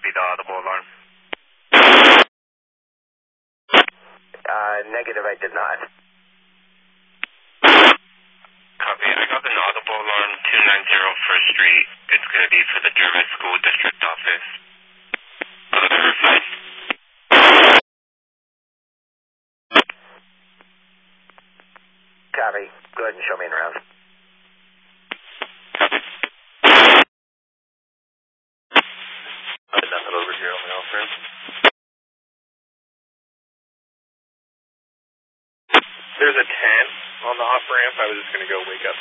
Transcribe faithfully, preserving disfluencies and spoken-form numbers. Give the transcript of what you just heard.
see the audible alarm? Uh, negative, I did not. Copy. I got an audible alarm, two ninety First Street. It's going to be for the Jervis School District Office. Uh, verify. Copy. Go ahead and show me in round. Copy. Uh, nothing over here on the off ramp. There's a ten on the off ramp. I was just going to go wake up